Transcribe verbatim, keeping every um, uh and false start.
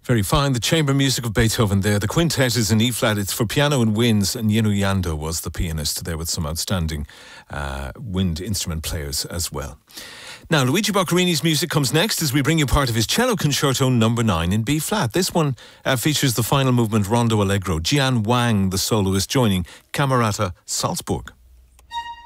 Very fine. The chamber music of Beethoven there. The quintet is in E flat. It's for piano and winds, and Yinu Yando was the pianist there with some outstanding uh, wind instrument players as well. Now, Luigi Boccherini's music comes next as we bring you part of his cello concerto number nine in B flat. This one uh, features the final movement Rondo Allegro. Jian Wang, the soloist, joining Camerata Salzburg.